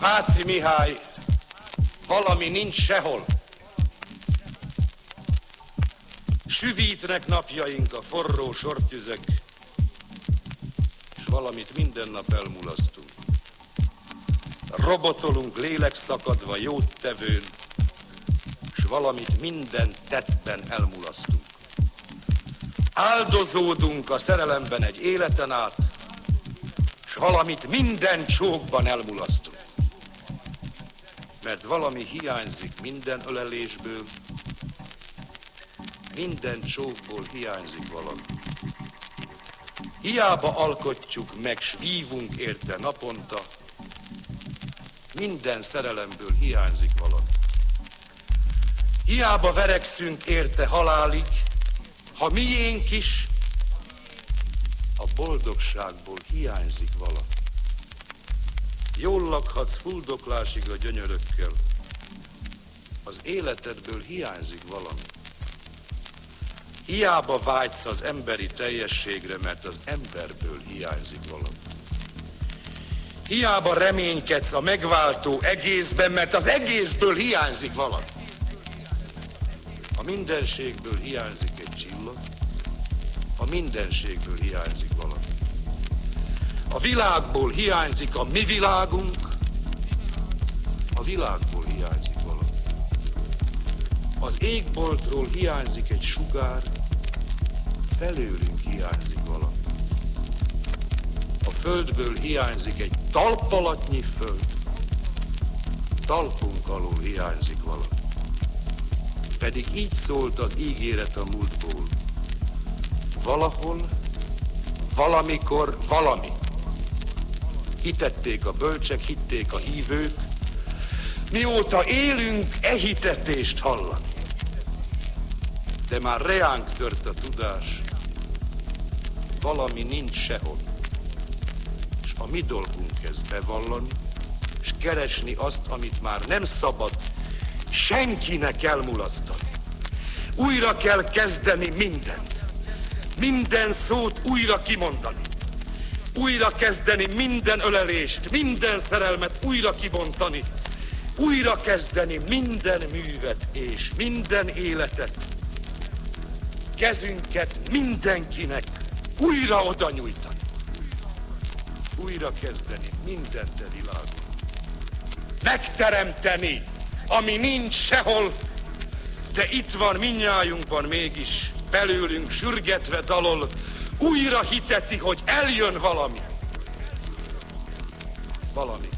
Váci Mihály, valami nincs sehol. Süvítnek napjaink a forró sortüzek, és valamit minden nap elmulasztunk. Robotolunk lélekszakadva jót tevőn, és valamit minden tettben elmulasztunk. Áldozódunk a szerelemben egy életen át, és valamit minden csókban elmulasztunk. Mert valami hiányzik minden ölelésből, minden csókból hiányzik valami. Hiába alkotjuk meg, s vívunk érte naponta, minden szerelemből hiányzik valami. Hiába verekszünk érte halálig, ha miénk is, a boldogságból hiányzik valami. Jól lakhatsz fuldoklásig a gyönyörökkel, az életedből hiányzik valami. Hiába vágysz az emberi teljességre, mert az emberből hiányzik valami. Hiába reménykedsz a megváltó egészben, mert az egészből hiányzik valami. A mindenségből hiányzik egy csillag, a mindenségből hiányzik valami. A világból hiányzik a mi világunk, a világból hiányzik valami. Az égboltról hiányzik egy sugár, felőlünk hiányzik valami. A földből hiányzik egy talpalatnyi föld, talpunk alól hiányzik valami. Pedig így szólt az ígéret a múltból. Valahol, valamikor, valami. Hitették a bölcsek, hitték a hívők, mióta élünk, e hitetést hallani. De már reánk tört a tudás, valami nincs sehol. És a mi dolgunk ez bevallani, és keresni azt, amit már nem szabad senkinek elmulasztani. Újra kell kezdeni mindent. Minden szót újra kimondani. Újra kezdeni minden ölelést, minden szerelmet újra kibontani. Újra kezdeni minden művet és minden életet. Kezünket mindenkinek újra oda nyújtani. Újra kezdeni mindent a világon. Megteremteni, ami nincs sehol, de itt van mindnyájunkban mégis, belőlünk sürgetve dalol, újra hiteti, hogy eljön valami. Valami.